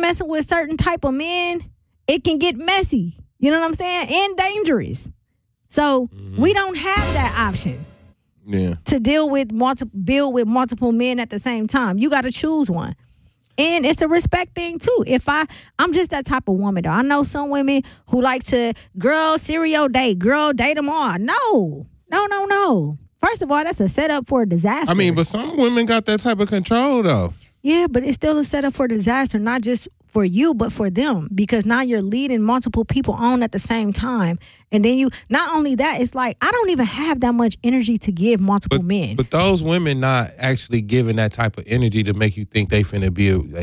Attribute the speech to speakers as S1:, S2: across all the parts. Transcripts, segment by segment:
S1: messing with certain type of men, it can get messy. You know what I'm saying? And dangerous. So we don't have that option.
S2: Yeah.
S1: To deal with multiple men at the same time. You got to choose one. And it's a respect thing too. I'm just that type of woman though. I know some women who like to serial date, date them all. No. First of all, that's a setup for a disaster.
S2: I mean, but some women got that type of control though.
S1: Yeah, but it's still a setup for disaster, not just for you, but for them. Because now you're leading multiple people on at the same time. And then not only that, it's like, I don't even have that much energy to give multiple men.
S2: But those women not actually giving that type of energy to make you think you finna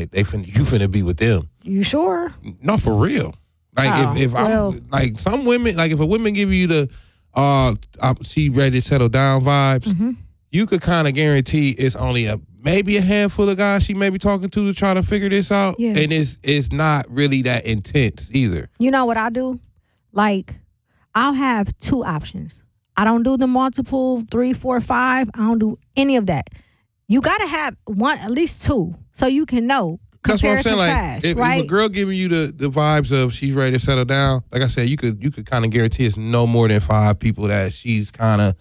S2: be with them.
S1: You sure?
S2: No, for real. Like if some women, like if a woman give you the she ready to settle down vibes, you could kind of guarantee it's only maybe a handful of guys she may be talking to try to figure this out. Yeah. And it's not really that intense either.
S1: You know what I do? Like, I'll have two options. I don't do the multiple 3, 4, 5. I don't do any of that. You got to have at least two, so you can know.
S2: That's what I'm saying.
S1: Contrast,
S2: if
S1: right?
S2: a girl giving you the vibes of she's ready to settle down, like I said, you could kind of guarantee it's no more than 5 people that she's kind of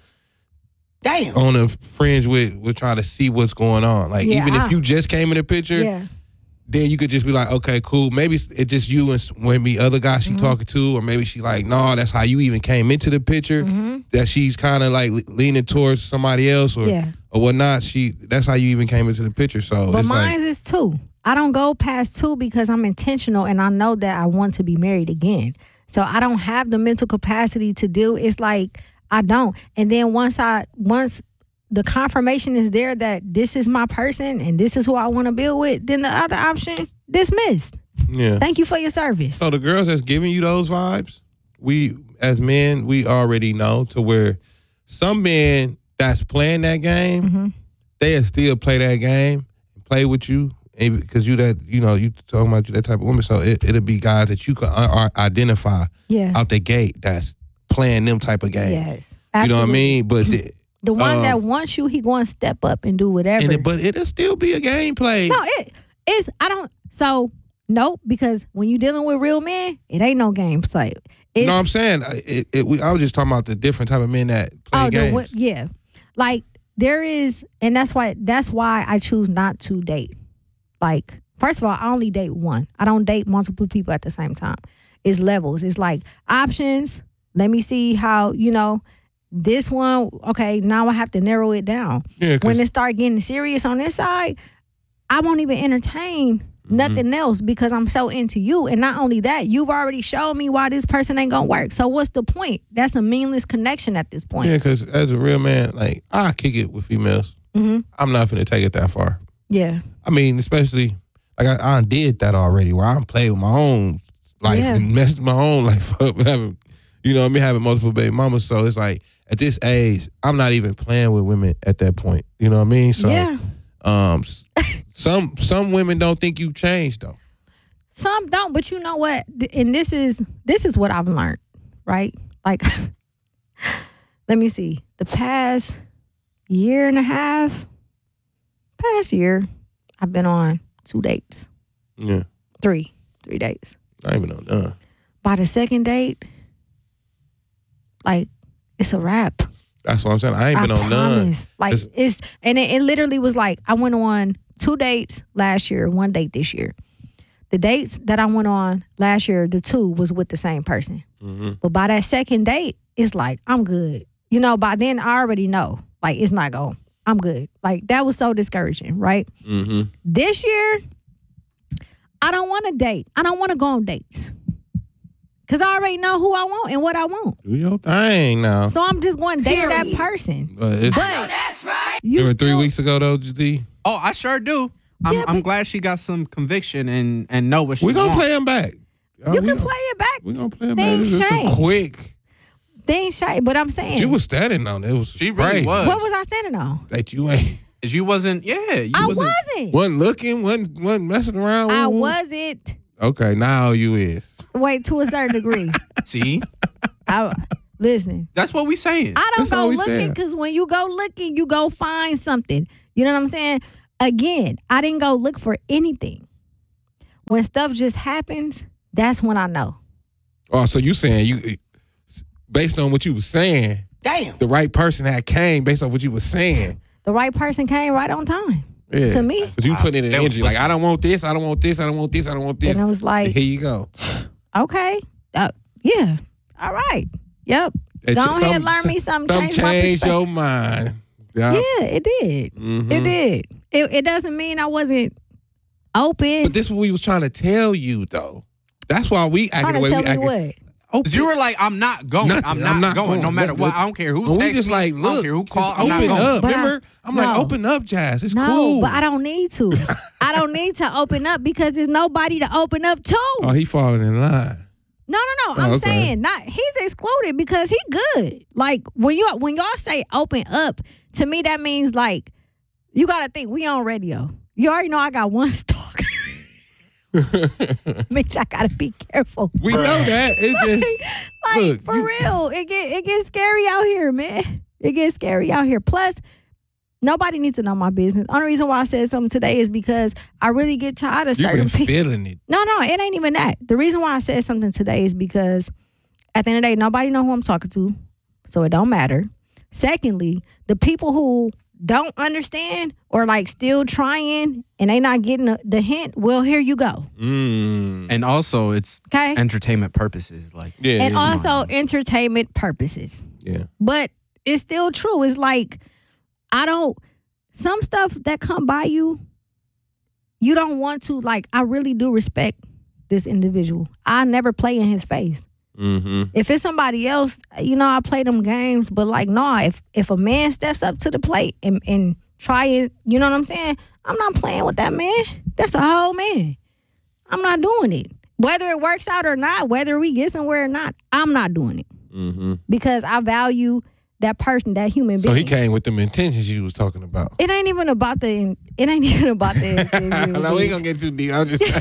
S2: on the fringe with trying to see what's going on. Like even if you just came in the picture, then you could just be like, okay, cool. Maybe it's just you and maybe other guys she talking to, or maybe she like, no, that's how you even came into the picture. That she's kind of like leaning towards somebody else or whatnot. That's how you even came into the picture. So,
S1: but mine is 2. I don't go past 2 because I'm intentional and I know that I want to be married again. So I don't have the mental capacity to do. It's like I don't. And then once the confirmation is there that this is my person and this is who I want to build with, then the other option dismissed.
S2: Yeah.
S1: Thank you for your service.
S2: So the girls that's giving you those vibes, we as men, we already know to where some men that's playing that game, they'll still play that game and play with you. Because you talking about you that type of woman, so it'll be guys that you can identify out the gate that's playing them type of games.
S1: Yes,
S2: absolutely. You know what I mean? But
S1: the one that wants you, he going to step up and do whatever.
S2: But it'll still be a game play.
S1: No, it is. So nope. Because when you dealing with real men, it ain't no game play.
S2: No, I'm saying I was just talking about the different type of men that play games.
S1: Yeah, like there is, and that's why I choose not to date. Like, first of all, I only date one. I don't date multiple people at the same time. It's levels. It's like options. Let me see how, this one, okay, now I have to narrow it down. Yeah, when it start getting serious on this side, I won't even entertain nothing else because I'm so into you. And not only that, you've already showed me why this person ain't going to work. So what's the point? That's a meaningless connection at this point.
S2: Yeah, because as a real man, like, I kick it with females. I'm not going to take it that far.
S1: Yeah.
S2: I mean, especially, like, I did that already, where I played with my own life and messed my own life up, having multiple baby mamas. So it's like, at this age, I'm not even playing with women at that point. You know what I mean? So, some women don't think you changed, though.
S1: Some don't, but you know what? And this is what I've learned, right? Like, let me see. The past year and a half, I've been on 2 dates.
S2: Yeah.
S1: 3 dates.
S2: I ain't even on none.
S1: By the second date, like, it's a wrap.
S2: That's what I'm saying. I ain't been on none.
S1: Like, it literally was like, I went on 2 dates last year, 1 date this year. The dates that I went on last year, the 2 was with the same person. But by that second date, it's like, I'm good. By then I already know, like, it's not going. I'm good. Like, that was so discouraging, right? This year, I don't want to date. I don't want to go on dates. Because I already know who I want and what I want.
S2: Do your thing now.
S1: So I'm just going to date that person.
S2: But
S3: that's right.
S2: Remember 3 weeks ago, though, GD?
S3: Oh, I sure do. I'm glad she got some conviction and know what she wants.
S2: We're going to play him back.
S1: You can play it back.
S2: We're going to play him back. This is quick.
S1: They ain't shy, but I'm saying.
S2: She was standing on it.
S3: She really was.
S1: What was I standing on?
S2: That you ain't.
S3: You wasn't,
S1: I wasn't.
S2: Wasn't looking, wasn't messing around.
S1: I wasn't.
S2: Okay, now you is.
S1: Wait, to a certain degree.
S3: See?
S1: Listen.
S3: That's what we saying.
S1: I don't go looking because when you go looking, you go find something. You know what I'm saying? Again, I didn't go look for anything. when stuff just happens, that's when I know.
S2: Oh, so you saying based on what you were saying,
S4: damn,
S2: the right person had came based on what you were saying.
S1: The right person came right on time.
S2: Yeah.
S1: To me.
S2: But you put it in energy. Like, I don't want this, I don't want this, I don't want this, I don't want this.
S1: And I was like,
S2: here you go.
S1: Okay. Yeah. All right. Yep. Go ahead, learn me something.
S2: Change your mind.
S1: Yep. Yeah, it did. Mm-hmm. It did. It doesn't mean I wasn't open.
S2: But this is what we was trying to tell you, though. That's why we acted the way we acted.
S3: Because you were like, I'm not going. I'm not going. No matter what. I don't care who texts
S2: we just
S3: me.
S2: like, look,
S3: I don't care who called.
S2: I'm not going.
S1: But
S2: remember? I'm like, open up, Jazz. It's cool.
S1: But I don't need to. I don't need to open up because there's nobody to open up to.
S2: Oh, he falling in line.
S1: No. I'm saying not. He's excluded because he good. Like when y'all say open up, to me that means like you got to think we on radio. You already know I got one stalker. Bitch, I gotta be careful.
S2: We know that. It's just
S1: look, for real. It gets scary out here, man. It gets scary out here. Plus, nobody needs to know my business. Only reason why I said something today is because I really get tired of certain people.
S2: You've been feeling it.
S1: No, it ain't even that. The reason why I said something today is because at the end of the day, nobody know who I'm talking to, so it don't matter. Secondly, the people who don't understand or like still trying and they not getting the hint, well, here you go.
S3: And also it's entertainment purposes. Like
S1: also entertainment purposes.
S2: Yeah.
S1: But it's still true. It's like some stuff that come by you don't want to, like, I really do respect this individual. I never play in his face. Mm-hmm. If it's somebody else, I play them games. But like, no, if a man steps up to the plate and try it, you know what I'm saying? I'm not playing with that man. That's a whole man. I'm not doing it. Whether it works out or not, whether we get somewhere or not, I'm not doing it. Mm-hmm. Because I value that person, that human being.
S2: So he came with them intentions you was talking about.
S1: It ain't even about the intentions.
S2: No, we ain't gonna get too deep. I'm just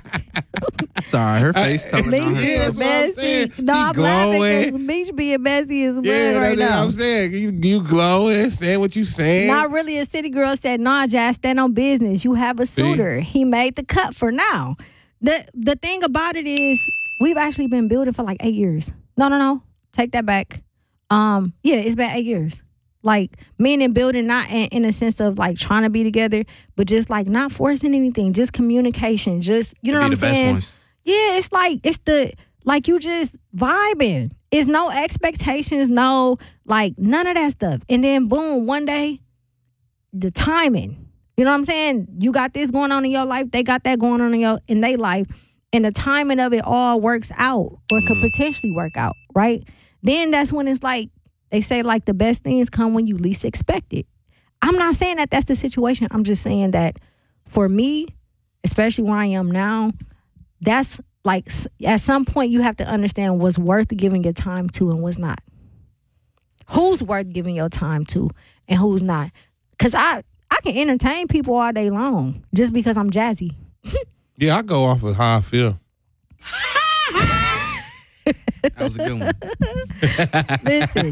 S3: sorry, her face telling
S1: me being messy. No, I'm laughing because Meech being messy as well right now.
S2: What I'm saying. You glowing, saying what you saying.
S1: Not really. A city girl said, "Nah, Jazz, stand on business. You have a suitor. He made the cut for now." The thing about it is, we've actually been building for like 8 years. No. Take that back. It's been 8 years. Like, meaning building not in a sense of like trying to be together, but just like not forcing anything, just communication, just, you know what I'm saying? Ones. Yeah, it's like, you just vibing. It's no expectations, no, like none of that stuff. And then boom, one day, the timing, you know what I'm saying? You got this going on in your life, they got that going on in their life, and the timing of it all works out or could potentially work out, right? Then that's when it's like, they say like the best things come when you least expect it. I'm not saying that that's the situation. I'm just saying that for me, especially where I am now, that's like at some point you have to understand what's worth giving your time to and what's not. Who's worth giving your time to and who's not. Because I can entertain people all day long just because I'm jazzy.
S2: Yeah, I go off of how I feel.
S3: That was a good one.
S1: Listen,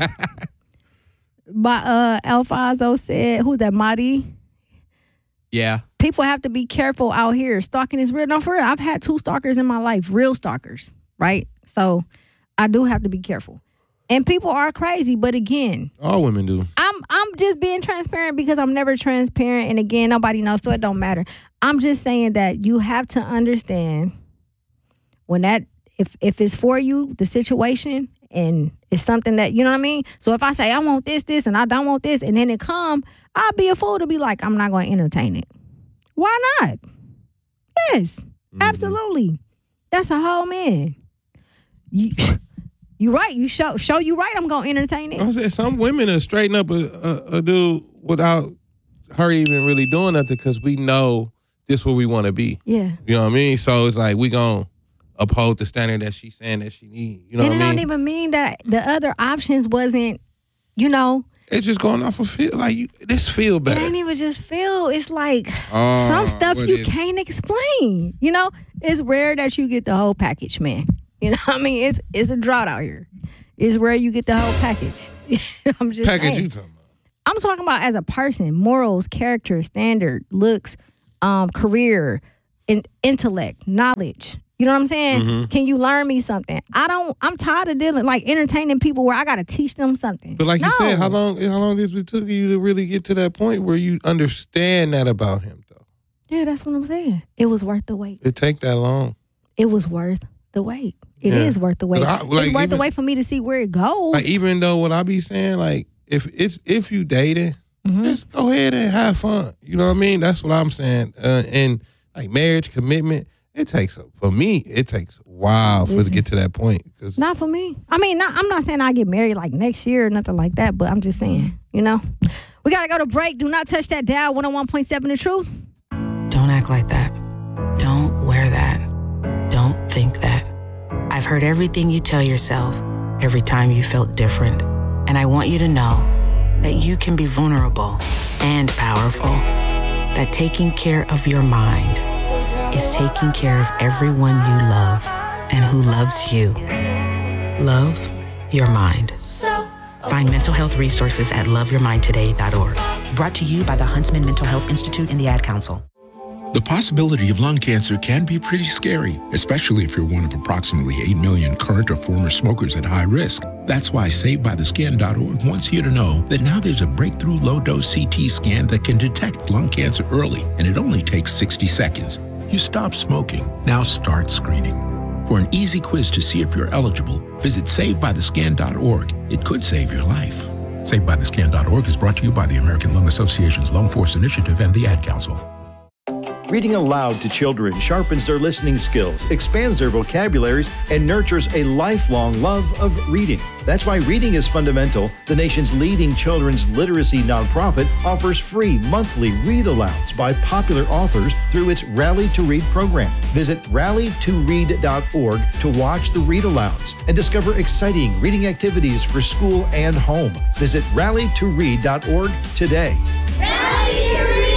S1: Alfonso said, who's that, Marty?
S3: Yeah.
S1: People have to be careful out here. Stalking is real. No, for real. I've had 2 stalkers in my life, real stalkers, right? So I do have to be careful. And people are crazy, but again,
S2: all women do.
S1: I'm just being transparent because I'm never transparent, and again, nobody knows, so it don't matter. I'm just saying that you have to understand when that. If it's for you, the situation, and it's something that, you know what I mean? So if I say, I want this, and I don't want this, and then it come, I'll be a fool to be like, I'm not going to entertain it. Why not? Yes, absolutely. That's a whole man. You right. You show you right, I'm going to entertain it.
S2: I said some women are straighten up a dude without her even really doing nothing because we know this where we want to be.
S1: Yeah.
S2: You know what I mean? So it's like we going to uphold the standard that she's saying that she needs. You know what I mean?
S1: And it don't even mean that the other options wasn't,
S2: It's just going off of feel. Like, this feel better.
S1: It ain't even just feel. It's like some stuff you can't explain. It's rare that you get the whole package, man. You know what I mean? It's a drought out here. It's rare you get the whole package. I'm just
S2: package
S1: saying.
S2: You talking about?
S1: I'm talking about as a person, morals, character, standard, looks, career, intellect, knowledge. You know what I'm saying?
S2: Mm-hmm.
S1: Can you learn me something? I'm tired of dealing, like, entertaining people where I got to teach them something.
S2: But like you said, how long has it took you to really get to that point where you understand that about him, though?
S1: Yeah, that's what I'm saying. It was worth the wait.
S2: It take that long.
S1: It was worth the wait. It is worth the wait. It's worth the wait for me to see where it goes.
S2: Like, even though what I be saying, like, if you dating, just go ahead and have fun. You know what I mean? That's what I'm saying. And like marriage, commitment, it takes a while to get to that point.
S1: Not for me. I mean, I'm not saying I get married like next year or nothing like that, but I'm just saying, you know. We got to go to break. Do not touch that dial. 101.7 The Truth.
S4: Don't act like that. Don't wear that. Don't think that. I've heard everything you tell yourself every time you felt different. And I want you to know that you can be vulnerable and powerful. That taking care of your mind is taking care of everyone you love and who loves you. Love your mind. Find mental health resources at loveyourmindtoday.org. Brought to you by the Huntsman Mental Health Institute and the Ad Council.
S5: The possibility of lung cancer can be pretty scary, especially if you're one of approximately 8 million current or former smokers at high risk. That's why SaveByTheScan.org wants you to know that now there's a breakthrough low-dose CT scan that can detect lung cancer early, and it only takes 60 seconds. You stop smoking. Now start screening. For an easy quiz to see if you're eligible, visit SaveByTheScan.org. It could save your life. SaveByTheScan.org is brought to you by the American Lung Association's Lung Force Initiative and the Ad Council.
S6: Reading aloud to children sharpens their listening skills, expands their vocabularies, and nurtures a lifelong love of reading. That's why Reading is Fundamental, the nation's leading children's literacy nonprofit, offers free monthly read-alouds by popular authors through its Rally to Read program. Visit rallytoread.org to watch the read-alouds and discover exciting reading activities for school and home. Visit rallytoread.org today.
S7: Rally to Read!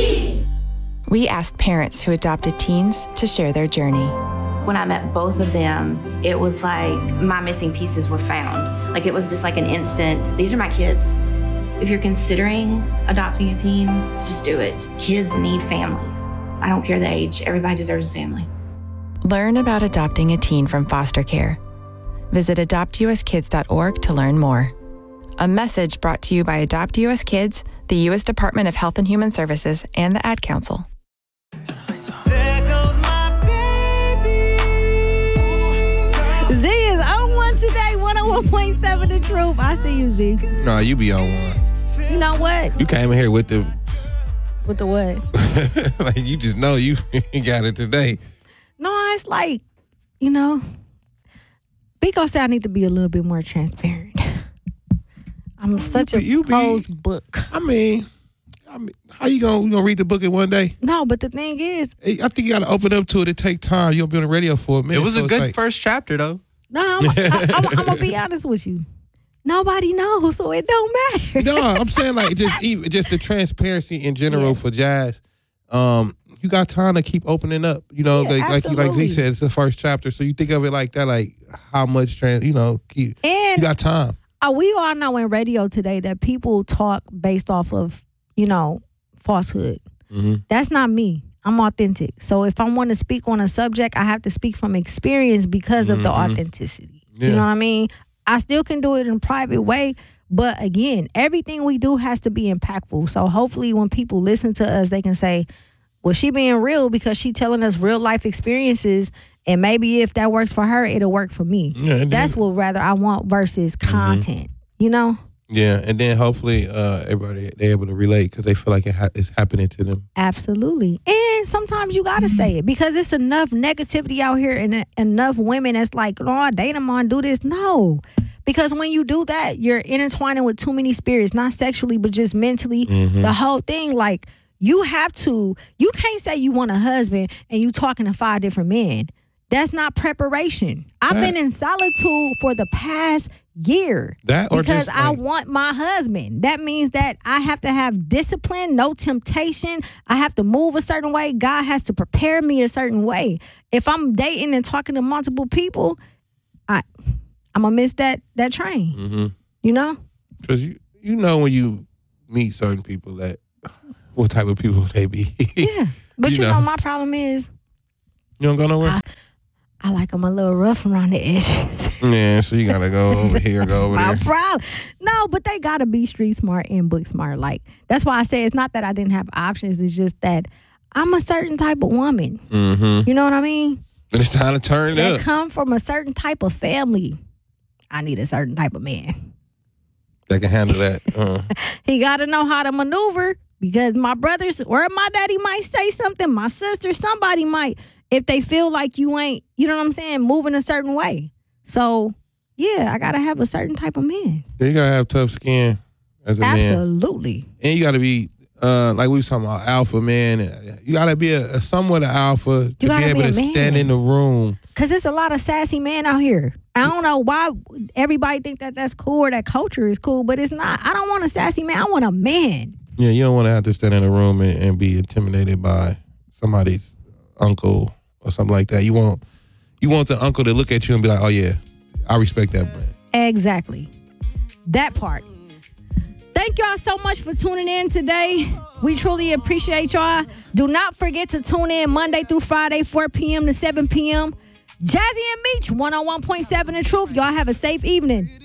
S8: We asked parents who adopted teens to share their journey.
S9: When I met both of them, it was like my missing pieces were found. Like, it was just like an instant, these are my kids. If you're considering adopting a teen, just do it. Kids need families. I don't care the age, everybody deserves a family.
S8: Learn about adopting a teen from foster care. Visit adoptuskids.org to learn more. A message brought to you by Adopt US Kids, the U.S. Department of Health and Human Services, and the Ad Council.
S1: Z is on one today, 101.7 The Truth. I see you, Z.
S2: Nah, you be on one.
S1: You know what?
S2: You came in here with the...
S1: With the what?
S2: Like, you just know you got it today.
S1: No, it's like, you know, Biko said I need to be a little bit more transparent. I'm such a closed book.
S2: I mean, how you gonna read the book in one day?
S1: No, but the thing is,
S2: I think you gotta open up to it. It take time. You'll be on the radio for a minute.
S3: It was a good first chapter, though.
S1: No, I'm gonna be honest with you. Nobody knows, so it don't matter.
S2: No, I'm saying like just the transparency in general for Jazz. You got time to keep opening up. You know, like Z said, it's the first chapter. So you think of it like that, like how much you got time.
S1: We all know in radio today that people talk based off of, you know, falsehood. Mm-hmm. That's not me. I'm authentic. So if I want to speak on a subject, I have to speak from experience because of the authenticity. Yeah. You know what I mean? I still can do it in a private way. But again, everything we do has to be impactful. So hopefully when people listen to us, they can say, well, she being real because she telling us real life experiences. And maybe if that works for her, it'll work for me. Yeah, that's what rather I want versus content, you know?
S2: Yeah, and then hopefully everybody, they're able to relate because they feel like it's happening to them.
S1: Absolutely. And sometimes you got to say it because it's enough negativity out here and enough women that's like, oh, I date him on, do this. No. Because when you do that, you're intertwining with too many spirits, not sexually, but just mentally. Mm-hmm. The whole thing, like, you can't say you want a husband and you talking to 5 different men. That's not preparation. I've been in solitude for the past year because I want my husband. That means that I have to have discipline, no temptation. I have to move a certain way. God has to prepare me a certain way. If I'm dating and talking to multiple people, I'm going to miss that train, mm-hmm. You know?
S2: Because you know when you meet certain people that what type of people they be.
S1: Yeah. But you know my problem is
S2: You don't go nowhere?
S1: I like them a little rough around the edges.
S2: Yeah, so you gotta go over here, go over
S1: My
S2: there.
S1: problem. No, but they gotta be street smart and book smart. Like, that's why I say it's not that I didn't have options. It's just that I'm a certain type of woman.
S2: Mm-hmm.
S1: You know what I mean?
S2: But it's time to turn it
S1: That
S2: up.
S1: come from a certain type of family. I need a certain type of man.
S2: That can handle that.
S1: He gotta know how to maneuver, because my brothers or my daddy might say something. My sister, somebody might, if they feel like you ain't, you know what I'm saying, moving a certain way. So, yeah, I gotta have a certain type of man.
S2: You gotta have tough skin as a man.
S1: Absolutely.
S2: And you gotta be, like we was talking about, alpha man. You gotta be a somewhat of alpha to be able to stand in the room.
S1: Because there's a lot of sassy men out here. I don't know why everybody think that that's cool or that culture is cool, but it's not. I don't want a sassy man. I want a man.
S2: Yeah, you don't want to have to stand in a room and be intimidated by somebody's uncle or something like that. You want the uncle to look at you and be like, oh yeah, I respect that man.
S1: Exactly. That part. Thank y'all so much for tuning in today. We truly appreciate y'all. Do not forget to tune in Monday through Friday, 4 p.m. to 7 p.m. Jazzy and Meech, 101.7 The Truth. Y'all have a safe evening.